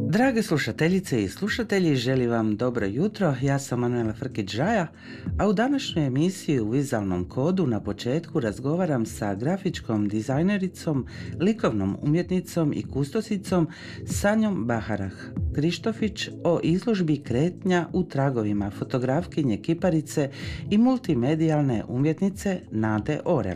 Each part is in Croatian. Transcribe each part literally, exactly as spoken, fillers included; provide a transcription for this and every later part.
Drage slušateljice i slušatelji, želim vam dobro jutro. Ja sam Manuela Frkić-Žaja, a u današnjoj emisiji u Vizualnom kodu na početku razgovaram sa grafičkom dizajnericom, likovnom umjetnicom i kustosicom Sanjom Baharah Krištofić o izložbi kretnja u tragovima fotografkinje, kiparice i multimedijalne umjetnice Nade Orel.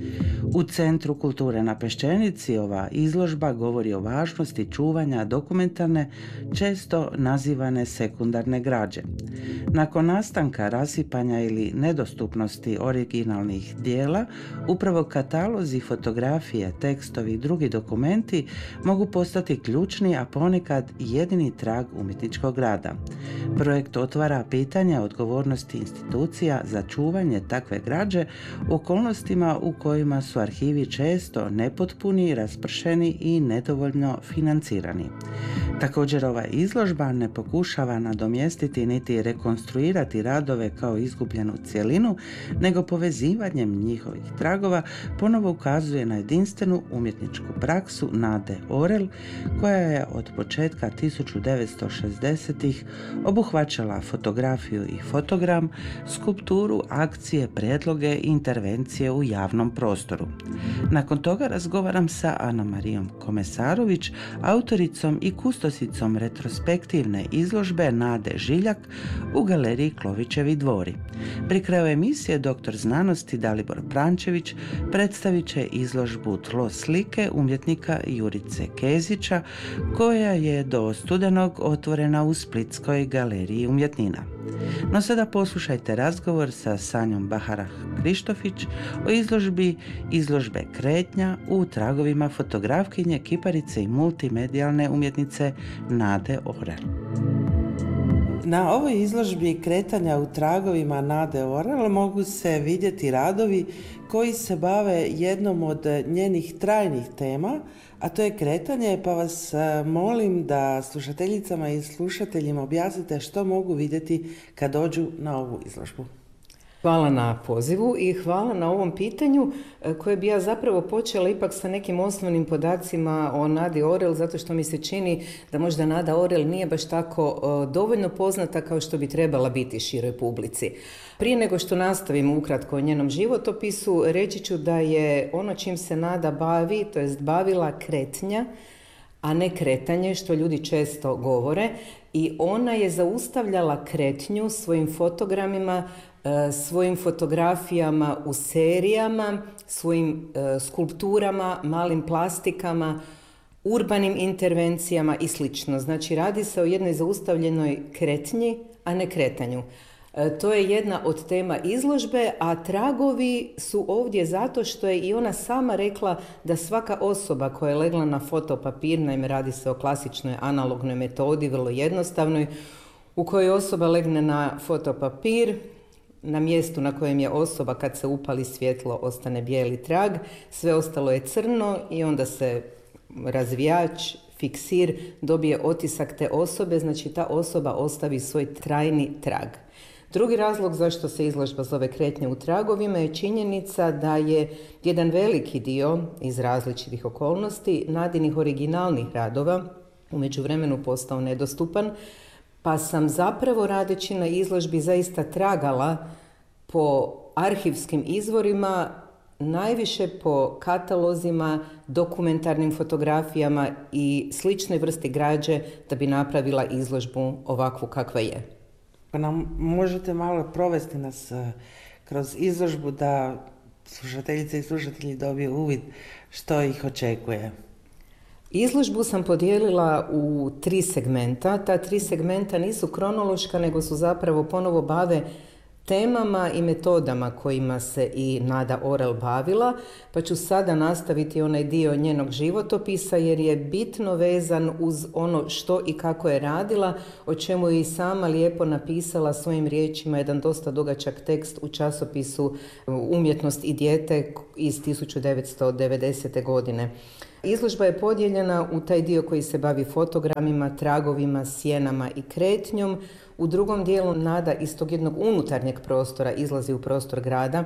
U Centru kulture na Peščenici ova izložba govori o važnosti čuvanja dokumentarne, često nazivane sekundarne građe. Nakon nastanka rasipanja ili nedostupnosti originalnih dijela, upravo katalozi, fotografije, tekstovi i drugi dokumenti mogu postati ključni, a ponekad jedini trag umjetničkog rada. Projekt otvara pitanja odgovornosti institucija za čuvanje takve građe u okolnostima u kojima su arhivi često nepotpuni, raspršeni i nedovoljno financirani. Također ova izložba ne pokušava nadomjestiti niti rekonstruirati radove kao izgubljenu cjelinu, nego povezivanjem njihovih tragova ponovo ukazuje na jedinstvenu umjetničku praksu Nade Orel, koja je od početka tisuću devetsto šezdesetih obuhvaćala fotografiju i fotogram, skulpturu, akcije, prijedloge i intervencije u javnom prostoru. Nakon toga razgovaram sa Ana-Marijom Komesarović, autoricom i kustosicom retrospektivne izložbe Nade Žiljak u galeriji Klovićevi dvori. Pri kraju emisije doktor znanosti Dalibor Prančević predstavit će izložbu Tlo slike umjetnika Jurice Kezića, koja je do studenog otvorena u Splitskoj galeriji umjetnina. No sada poslušajte razgovor sa Sanjom Baharah Krištofić o izložbi izložbe kretnja u tragovima fotografkinje, kiparice i multimedijalne umjetnice Nade Orel. Na ovoj izložbi kretanja u tragovima Nade Orel mogu se vidjeti radovi koji se bave jednom od njenih trajnih tema, a to je kretanje, pa vas molim da slušateljicama i slušateljima objasnite što mogu vidjeti kad dođu na ovu izložbu. Hvala na pozivu i hvala na ovom pitanju koje bi ja zapravo počela ipak sa nekim osnovnim podacima o Nadi Orel, zato što mi se čini da možda Nada Orel nije baš tako dovoljno poznata kao što bi trebala biti široj publici. Prije nego što nastavim ukratko o njenom životopisu, reći ću da je ono čim se Nada bavi, to jest bavila kretnja, a ne kretanje, što ljudi često govore, i ona je zaustavljala kretnju svojim fotogramima, svojim fotografijama u serijama, svojim skulpturama, malim plastikama, urbanim intervencijama i slično. Znači, radi se o jednoj zaustavljenoj kretnji, a ne kretanju. To je jedna od tema izložbe, a tragovi su ovdje zato što je i ona sama rekla da svaka osoba koja je legla na fotopapir, naime radi se o klasičnoj analognoj metodi, vrlo jednostavnoj, u kojoj osoba legne na fotopapir, na mjestu na kojem je osoba kad se upali svjetlo ostane bijeli trag, sve ostalo je crno i onda se razvijač, fiksir dobije otisak te osobe, znači ta osoba ostavi svoj trajni trag. Drugi razlog zašto se izložba zove Kretnje u tragovima je činjenica da je jedan veliki dio iz različitih okolnosti Nadinih originalnih radova u međuvremenu postao nedostupan, pa sam zapravo radeći na izložbi zaista tragala po arhivskim izvorima, najviše po katalozima, dokumentarnim fotografijama i sličnoj vrsti građe da bi napravila izložbu ovakvu kakva je. Pa nam možete malo provesti nas kroz izložbu da slušateljice i slušatelji dobiju uvid što ih očekuje. Izložbu sam podijelila u tri segmenta. Ta tri segmenta nisu kronološka, nego su zapravo ponovo bave temama i metodama kojima se i Nada Orel bavila, pa ću sada nastaviti onaj dio njenog životopisa jer je bitno vezan uz ono što i kako je radila, o čemu je i sama lijepo napisala svojim riječima jedan dosta dugačak tekst u časopisu Umjetnost i dijete iz tisuću devetsto devedesete. godine. Izložba je podijeljena u taj dio koji se bavi fotogramima, tragovima, sjenama i kretnjom. U drugom dijelu Nada iz tog jednog unutarnjeg prostora izlazi u prostor grada,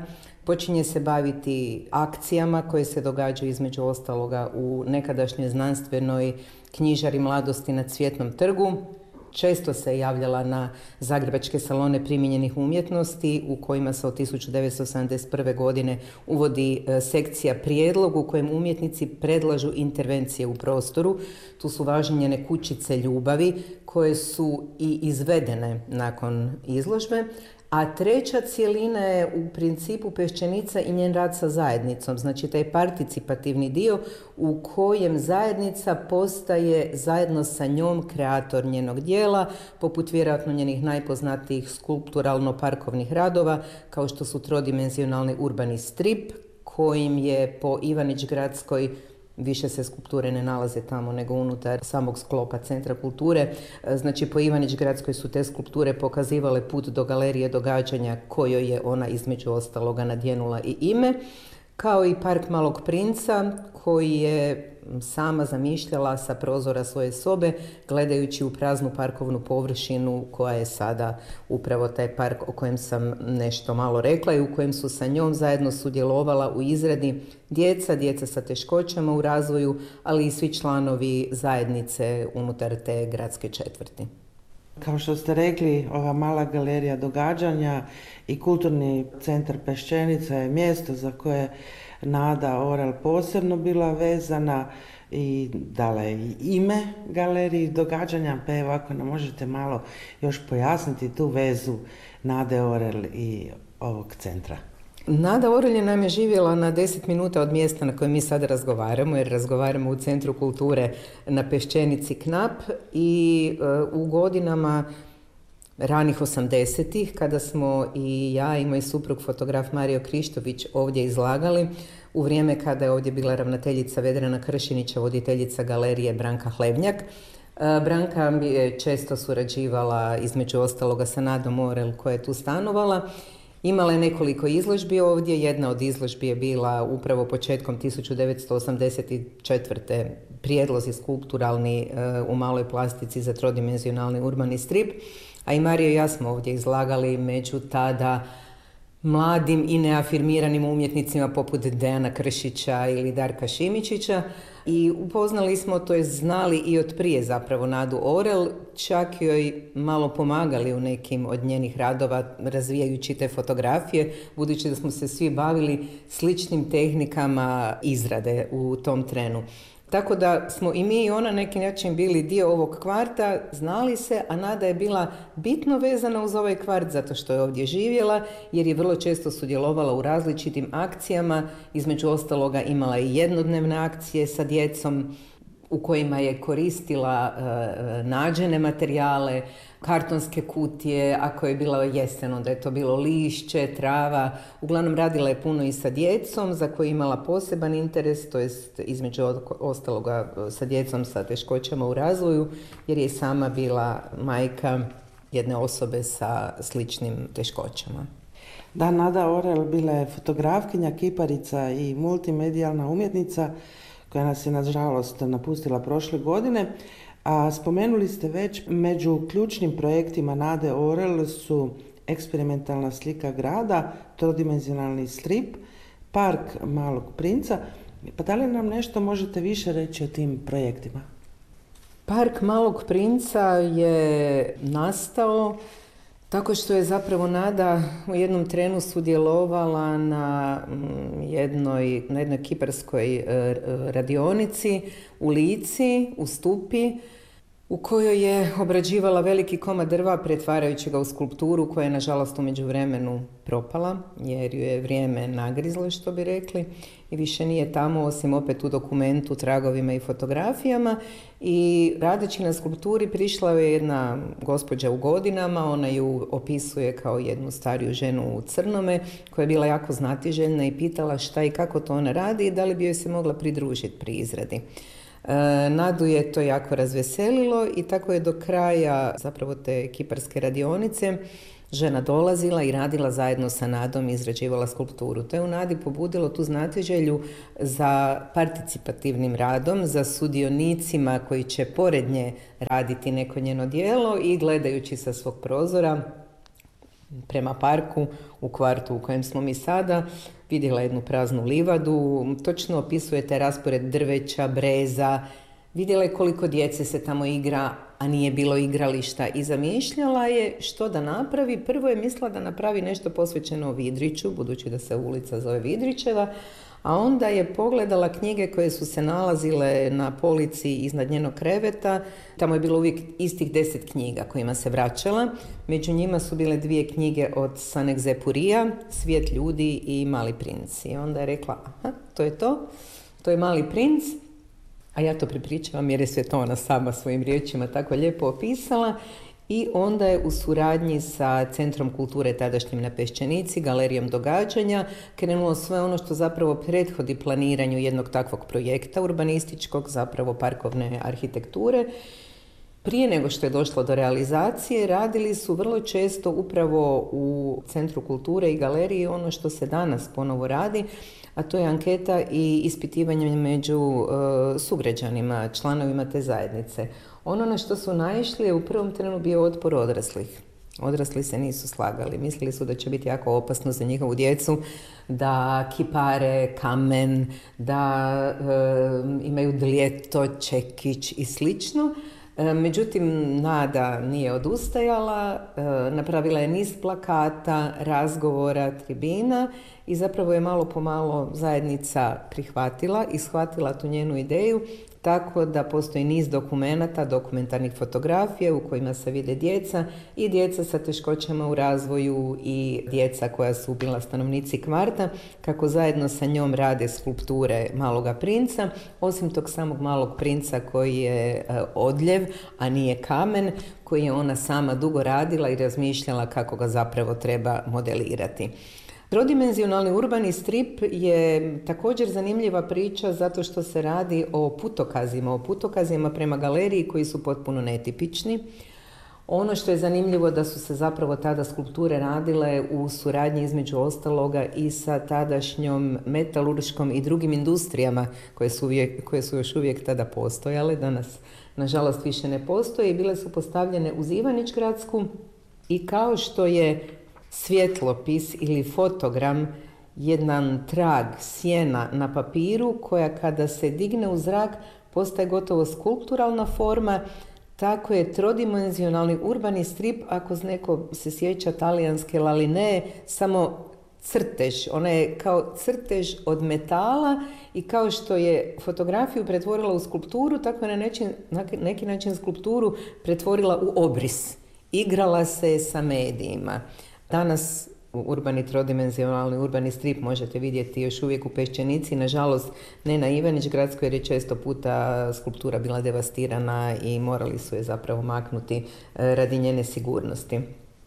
Počinje se baviti akcijama koje se događaju između ostaloga u nekadašnjoj znanstvenoj knjižari mladosti na Cvjetnom trgu. Često se javljala na zagrebačke salone primijenjenih umjetnosti u kojima se od tisuću devetsto osamdeset prve. godine uvodi sekcija prijedlog u kojem umjetnici predlažu intervencije u prostoru. Tu su važne njene kućice ljubavi koje su i izvedene nakon izložbe. A treća cjelina je u principu Peščenica i njen rad sa zajednicom, znači taj participativni dio u kojem zajednica postaje zajedno sa njom kreator njenog dijela, poput vjerojatno njenih najpoznatijih skulpturalno-parkovnih radova, kao što su trodimenzionalni urbani strip, kojim je po Ivanić-Gradskoj, više se skulpture ne nalaze tamo nego unutar samog sklopa Centra kulture. Znači po Ivanić-Gradskoj su te skulpture pokazivale put do galerije događanja kojoj je ona između ostaloga nadjenula i ime, kao i Park Malog princa koji je sama zamišljala sa prozora svoje sobe gledajući u praznu parkovnu površinu koja je sada upravo taj park o kojem sam nešto malo rekla i u kojem su sa njom zajedno sudjelovala u izradi djeca, djeca sa teškoćama u razvoju, ali i svi članovi zajednice unutar te gradske četvrti. Kao što ste rekli, ova mala galerija događanja i kulturni centar Peščenica je mjesto za koje Nada Orel posebno bila vezana i dala je i ime galeriji događanja, pa evo ako nam možete malo još pojasniti tu vezu Nade Orel i ovog centra. Nada Orel je naime živjela na deset minuta od mjesta na kojem mi sada razgovaramo, jer razgovaramo u Centru kulture na Peščenici Knap i uh, u godinama ranih osamdesetih, kada smo i ja i moj suprug fotograf Mario Krištović ovdje izlagali, u vrijeme kada je ovdje bila ravnateljica Vedrana Kršinića, voditeljica galerije Branka Hlebnjak. Branka je često surađivala između ostaloga sa Nadom Orel koja je tu stanovala. Imala je nekoliko izložbi ovdje, jedna od izložbi je bila upravo početkom tisuću devetsto osamdeset četvrte. prijedlozi skulpturalni u maloj plastici za trodimenzionalni urbani strip, a i Mario i ja smo ovdje izlagali među tada mladim i neafirmiranim umjetnicima poput Dejana Kršića ili Darka Šimičića i upoznali smo, to je znali i od prije zapravo Nadu Orel, čak joj malo pomagali u nekim od njenih radova razvijajući te fotografije, budući da smo se svi bavili sličnim tehnikama izrade u tom trenu. Tako da smo i mi i ona neki način bili dio ovog kvarta, znali se, a Nada je bila bitno vezana uz ovaj kvart zato što je ovdje živjela, jer je vrlo često sudjelovala u različitim akcijama, između ostaloga imala i jednodnevne akcije sa djecom u kojima je koristila e, nađene materijale, kartonske kutije, ako je bila jesen, onda je to bilo lišće, trava. Uglavnom radila je puno i sa djecom za koju je imala poseban interes, to jest između ostaloga sa djecom sa teškoćama u razvoju, jer je sama bila majka jedne osobe sa sličnim teškoćama. Da, Nada Orel bila je fotografkinja, kiparica i multimedijalna umjetnica koja nas je nažalost napustila prošle godine. A spomenuli ste već, među ključnim projektima Nade Orel su eksperimentalna slika grada, trodimenzionalni strip, Park Malog princa. Pa da li nam nešto možete više reći o tim projektima? Park Malog princa je nastao tako što je zapravo Nada u jednom trenu sudjelovala na jednoj, na jednoj kiparskoj radionici u Lici, u Stupi, u kojoj je obrađivala veliki komad drva pretvarajući ga u skulpturu koja je nažalost u međuvremenu propala jer ju je vrijeme nagrizlo, što bi rekli, i više nije tamo osim opet u dokumentu, tragovima i fotografijama. I radeći na skulpturi prišla je jedna gospođa u godinama, ona ju opisuje kao jednu stariju ženu u crnome koja je bila jako znatiželjna i pitala šta i kako to ona radi i da li bi joj se mogla pridružiti pri izradi. Nadu je to jako razveselilo i tako je do kraja zapravo te kiparske radionice žena dolazila i radila zajedno sa Nadom i izrađivala skulpturu. To je u Nadi pobudilo tu znatiželju za participativnim radom, za sudionicima koji će pored nje raditi neko njeno djelo i gledajući sa svog prozora prema parku u kvartu u kojem smo mi sada, vidjela jednu praznu livadu, točno opisujete raspored drveća, breza, vidjela je koliko djece se tamo igra, a nije bilo igrališta i zamišljala je što da napravi. Prvo je mislila da napravi nešto posvećeno Vidriću, budući da se ulica zove Vidrićeva, a onda je pogledala knjige koje su se nalazile na polici iznad njenog kreveta. Tamo je bilo uvijek istih deset knjiga kojima se vraćala. Među njima su bile dvije knjige od Saint-Exupéryja, Svijet ljudi i Mali princ. I onda je rekla, aha, to je to, to je Mali princ, a ja to prepričavam jer je sve to ona sama svojim riječima tako lijepo opisala. I onda je u suradnji sa Centrom kulture tadašnjim na Peščenici, Galerijom događanja, krenulo sve ono što zapravo prethodi planiranju jednog takvog projekta urbanističkog, zapravo parkovne arhitekture. Prije nego što je došlo do realizacije, radili su vrlo često upravo u Centru kulture i galeriji ono što se danas ponovo radi, a to je anketa i ispitivanje među uh, sugrađanima, članovima te zajednice. Ono na što su naišli je u prvom trenu bio otpor odraslih. Odrasli se nisu slagali, mislili su da će biti jako opasno za njihovu djecu, da kipare kamen, da uh, imaju dljeto, čekić i slično. Međutim, Nada nije odustajala, napravila je niz plakata, razgovora, tribina i zapravo je malo po malo zajednica prihvatila i shvatila tu njenu ideju, tako da postoji niz dokumenata, dokumentarnih fotografija u kojima se vide djeca i djeca sa teškoćama u razvoju i djeca koja su bila stanovnici kvarta, kako zajedno sa njom rade skulpture Maloga princa, osim tog samog Malog princa koji je odljev, a nije kamen, koji je ona sama dugo radila i razmišljala kako ga zapravo treba modelirati. Trodimenzionalni urbani strip je također zanimljiva priča zato što se radi o putokazima, o putokazima prema galeriji koji su potpuno netipični. Ono što je zanimljivo da su se zapravo tada skulpture radile u suradnji između ostaloga i sa tadašnjom metalurškom i drugim industrijama koje su, uvijek, koje su još uvijek tada postojale, danas nažalost više ne postoje i bile su postavljene uz Ivanić-gradsku i kao što je svjetlopis ili fotogram jedan trag sjena na papiru koja kada se digne u zrak postaje gotovo skulpturalna forma, tako je trodimenzionalni urbani strip, ako neko se sjeća talijanske laline, samo crtež. Ona je kao crtež od metala i kao što je fotografiju pretvorila u skulpturu, tako je na neki, na neki način skulpturu pretvorila u obris. Igrala se sa medijima. Danas urbani trodimenzionalni urbani strip možete vidjeti još uvijek u Peščenici, nažalost ne na Ivanić-gradskoj jer je često puta skulptura bila devastirana i morali su je zapravo maknuti radi njene sigurnosti.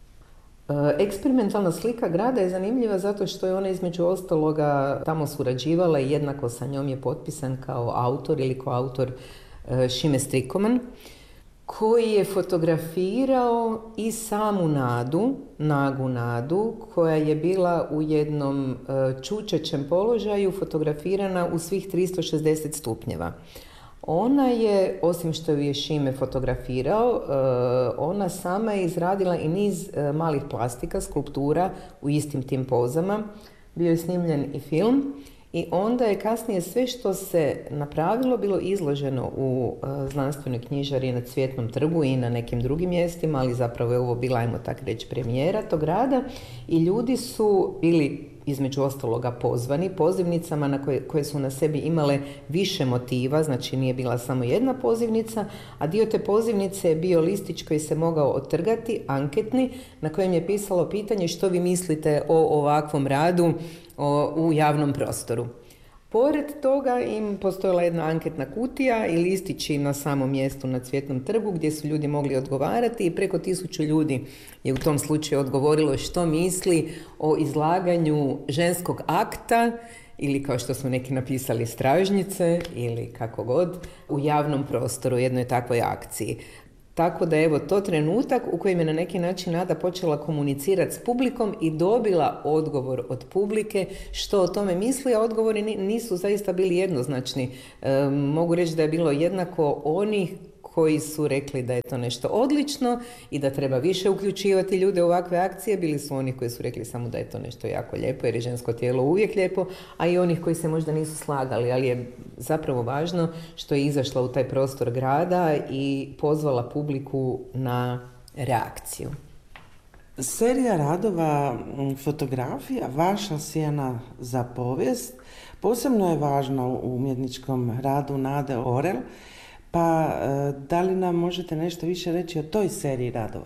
Eksperimentalna slika grada je zanimljiva zato što je ona između ostaloga tamo surađivala i jednako sa njom je potpisan kao autor ili koautor Šime Strikoman, koji je fotografirao i samu Nadu, Nagu Nadu, koja je bila u jednom čučećem položaju, fotografirana u svih tristo šezdeset stupnjeva. Ona je, osim što ju je Šime fotografirao, ona sama je izradila i niz malih plastika, skulptura u istim tim pozama. Bio je snimljen i film. I onda je kasnije sve što se napravilo bilo izloženo u uh, znanstvenoj knjižari na Cvjetnom trgu i na nekim drugim mjestima, ali zapravo je ovo bila, ajmo tak reći, premijera tog rada i ljudi su bili između ostaloga pozvani pozivnicama na koje, koje su na sebi imale više motiva, znači nije bila samo jedna pozivnica, a dio te pozivnice je bio listić koji se mogao otrgati, anketni, na kojem je pisalo pitanje što vi mislite o ovakvom radu o, u javnom prostoru. Pored toga im postojala jedna anketna kutija i listići na samom mjestu na Cvjetnom trgu gdje su ljudi mogli odgovarati i preko tisuću ljudi je u tom slučaju odgovorilo što misli o izlaganju ženskog akta ili kao što su neki napisali stražnjice ili kako god u javnom prostoru u jednoj takvoj akciji. Tako da evo to trenutak u kojem je na neki način Nada počela komunicirati s publikom i dobila odgovor od publike što o tome misli, a odgovori nisu zaista bili jednoznačni. E, mogu reći da je bilo jednako onih koji su rekli da je to nešto odlično i da treba više uključivati ljude u ovakve akcije. Bili su oni koji su rekli samo da je to nešto jako lijepo jer je žensko tijelo uvijek lijepo, a i onih koji se možda nisu slagali, ali je zapravo važno što je izašla u taj prostor grada i pozvala publiku na reakciju. Serija radova fotografija Vaša sjena za povijest posebno je važna u umjetničkom radu Nade Orel, pa da li nam možete nešto više reći o toj seriji radova?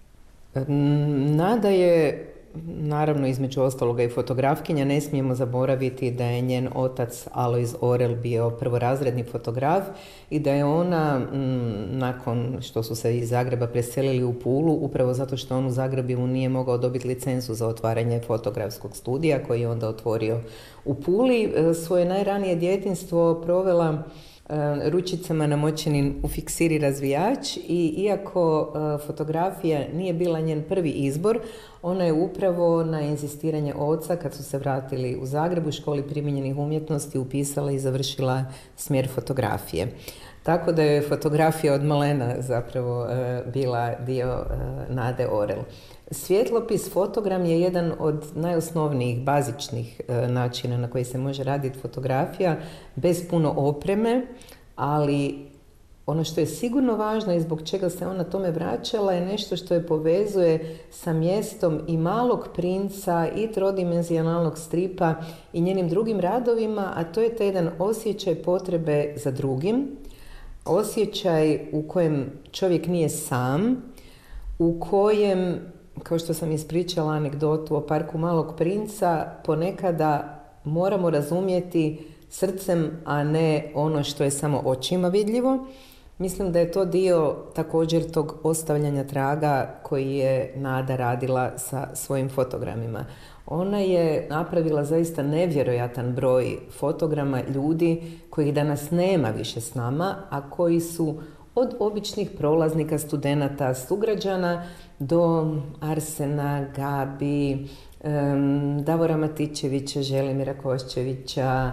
Nada je naravno između ostaloga i fotografkinja. Ne smijemo zaboraviti da je njen otac Alojz Orel bio prvorazredni fotograf i da je ona m, nakon što su se iz Zagreba preselili u Pulu, upravo zato što on u Zagrebu nije mogao dobiti licencu za otvaranje fotografskog studija koji je onda otvorio u Puli, svoje najranije djetinjstvo provela ručicama namočenim u fiksiri razvijač i iako uh, fotografija nije bila njen prvi izbor, ona je upravo na inzistiranje oca, kad su se vratili u Zagrebu u školi primijenjenih umjetnosti, upisala i završila smjer fotografije. Tako da je fotografija od malena zapravo uh, bila dio uh, Nade Orel. Svjetlopis, fotogram je jedan od najosnovnijih, bazičnih e, načina na koji se može raditi fotografija bez puno opreme, ali ono što je sigurno važno i zbog čega se ona tome vraćala je nešto što je povezuje sa mjestom i Malog princa i trodimenzionalnog stripa i njenim drugim radovima, a to je taj jedan osjećaj potrebe za drugim, osjećaj u kojem čovjek nije sam, u kojem, kao što sam ispričala anegdotu o parku Malog princa, ponekada moramo razumjeti srcem, a ne ono što je samo očima vidljivo. Mislim da je to dio također tog ostavljanja traga koji je Nada radila sa svojim fotogramima. Ona je napravila zaista nevjerojatan broj fotograma ljudi kojih danas nema više s nama, a koji su od običnih prolaznika, studenata, sugrađana do Arsena, Gabi, um, Davora Matičevića, Želimira Koščevića,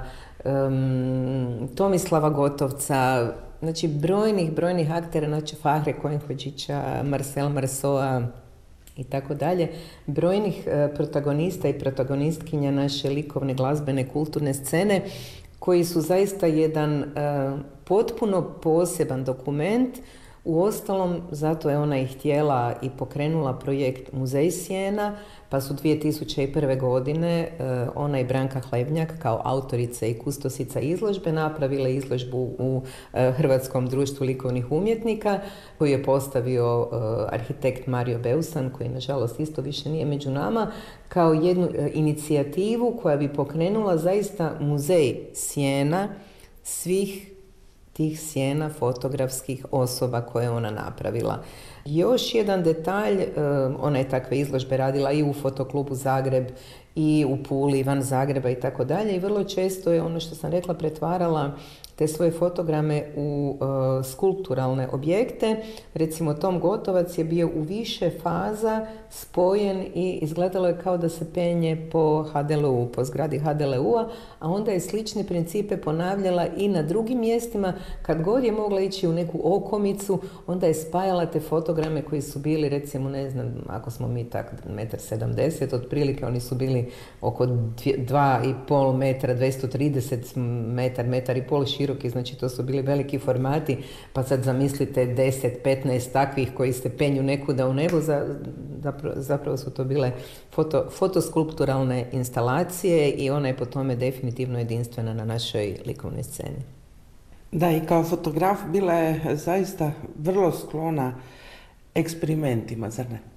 um, Tomislava Gotovca, znači brojnih, brojnih aktera, znači Fahre Kojenhođića, Marcel Marceau i tako dalje, brojnih uh, protagonista i protagonistkinja naše likovne, glazbene, kulturne scene, koji su zaista jedan uh, potpuno poseban dokument. Uostalom, zato je ona i htjela i pokrenula projekt Muzej sjena, pa su dvije tisuće prve. godine uh, ona i Branka Hlebnjak kao autorica i kustosica izložbe napravile izložbu u uh, Hrvatskom društvu likovnih umjetnika koju je postavio uh, arhitekt Mario Beusan, koji nažalost isto više nije među nama, kao jednu uh, inicijativu koja bi pokrenula zaista muzej sjena svih tih sjena fotografskih osoba koje je ona napravila. Još jedan detalj, ona je takve izložbe radila i u Fotoklubu Zagreb i u Puli, van Zagreba i tako dalje i vrlo često je ono što sam rekla pretvarala te svoje fotograme u uh, skulpturalne objekte. Recimo Tom Gotovac je bio u više faza spojen i izgledalo je kao da se penje po ha de el u, po zgradi ha de el u-a, a onda je slične principe ponavljala i na drugim mjestima. Kad god je mogla ići u neku okomicu, onda je spajala te fotograme koji su bili, recimo, ne znam, ako smo mi tak metar sedamdeset, otprilike oni su bili oko dva i pol metra, dvjesto trideset metar, metar i pol široki, znači to su bili veliki formati, pa sad zamislite deset petnaest takvih koji se penju nekuda u nebo, za, zapravo, zapravo su to bile foto, fotoskulpturalne instalacije i ona je po tome definitivno jedinstvena na našoj likovnoj sceni. Da, i kao fotograf bila je zaista vrlo sklona eksperimentima, zar ne?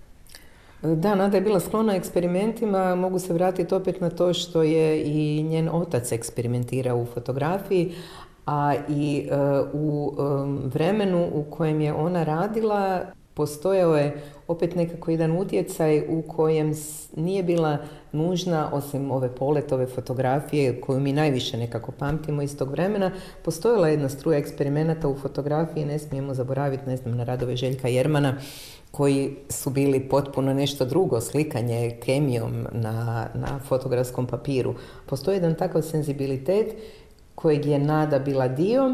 Da, Nada je bila sklona eksperimentima, mogu se vratiti opet na to što je i njen otac eksperimentirao u fotografiji, a i uh, u um, vremenu u kojem je ona radila postojao je opet nekako jedan utjecaj u kojem nije bila nužna, osim ove Poletove fotografije koju mi najviše nekako pamtimo iz tog vremena, postojala jedna struja eksperimenata u fotografiji, ne smijemo zaboraviti, ne znam, na radove Željka Jermana, koji su bili potpuno nešto drugo, slikanje kemijom na, na fotografskom papiru. Postoji jedan takav senzibilitet kojeg je Nada bila dio,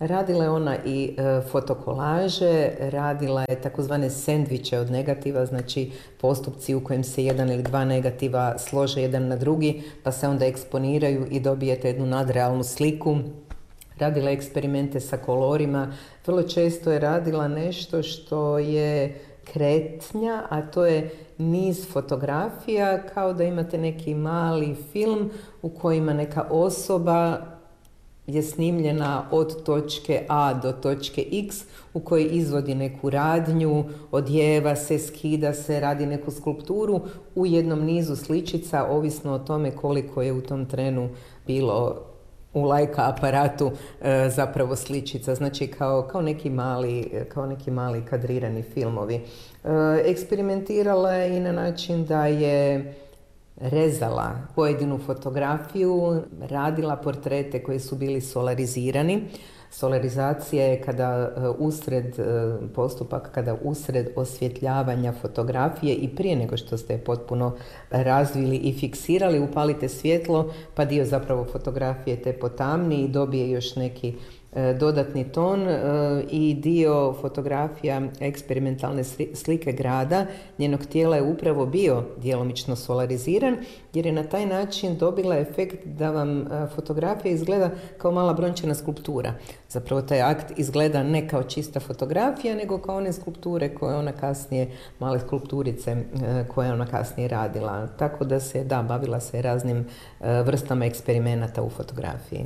Radila je ona i e, fotokolaže, radila je takozvane sendviče od negativa, znači postupci u kojem se jedan ili dva negativa slože jedan na drugi, pa se onda eksponiraju i dobijete jednu nadrealnu sliku. Radila je eksperimente sa kolorima, vrlo često je radila nešto što je kretnja, a to je niz fotografija, kao da imate neki mali film u kojima neka osoba je snimljena od točke A do točke X, u kojoj izvodi neku radnju, odjeva se, skida se, radi neku skulpturu u jednom nizu sličica, ovisno o tome koliko je u tom trenu bilo u lajka aparatu e, zapravo sličica, znači kao, kao, neki mali, kao neki mali kadrirani filmovi. E, eksperimentirala je i na način da je rezala pojedinu fotografiju, radila portrete koji su bili solarizirani. Solarizacija je kada usred postupak, kada usred osvjetljavanja fotografije i prije nego što ste je potpuno razvili i fiksirali, upalite svjetlo, pa dio zapravo fotografije te potamni i dobije još neki dodatni ton i dio fotografija eksperimentalne slike grada, njenog tijela je upravo bio djelomično solariziran, jer je na taj način dobila efekt da vam fotografija izgleda kao mala brončana skulptura. Zapravo taj akt izgleda ne kao čista fotografija, nego kao one skulpture koje ona kasnije, male skulpturice koje ona kasnije radila. Tako da se, da, bavila se raznim vrstama eksperimenata u fotografiji.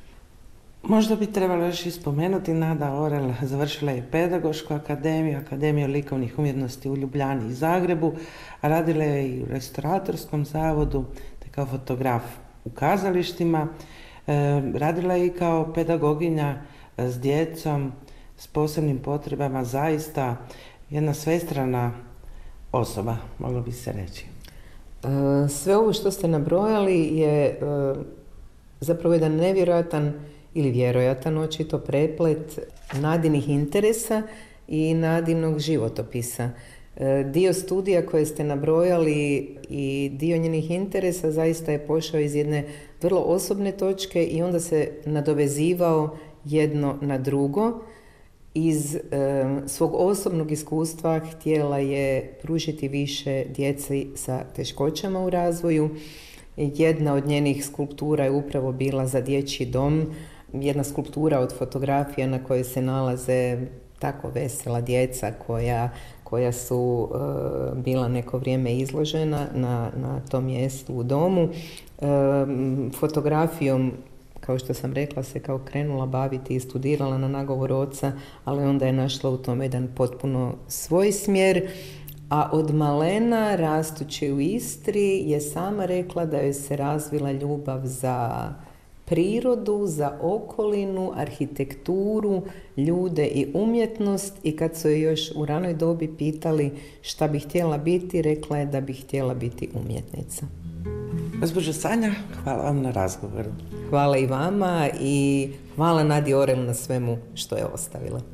Možda bi trebalo još i spomenuti, Nada Orel završila je Pedagošku akademiju, Akademiju likovnih umjetnosti u Ljubljani i Zagrebu, a radila je i u Restauratorskom zavodu, te kao fotograf u kazalištima. E, radila je i kao pedagoginja s djecom, s posebnim potrebama, zaista jedna svestrana osoba, moglo bi se reći. E, sve ovo što ste nabrojali je e, zapravo jedan nevjerojatan ili vjerojatan očito preplet Nadinih interesa i Nadinog životopisa. E, dio studija koje ste nabrojali i dio njenih interesa zaista je pošao iz jedne vrlo osobne točke i onda se nadovezivao jedno na drugo. Iz e, svog osobnog iskustva htjela je pružiti više djeci sa teškoćama u razvoju. Jedna od njenih skulptura je upravo bila za dječji dom, jedna skulptura od fotografija na kojoj se nalaze tako vesela djeca koja, koja su uh, bila neko vrijeme izložena na, na tom mjestu u domu. Uh, fotografijom, kao što sam rekla, se kao krenula baviti i studirala na nagovor oca, ali onda je našla u tome jedan potpuno svoj smjer. A od malena, rastući u Istri, je sama rekla da joj se razvila ljubav za prirodu, za okolinu, arhitekturu, ljude i umjetnost, i kad su joj još u ranoj dobi pitali šta bi htjela biti, rekla je da bi htjela biti umjetnica. Gospođo Sanja, hvala vam na razgovoru. Hvala i vama i hvala Nadi Orel na svemu što je ostavila.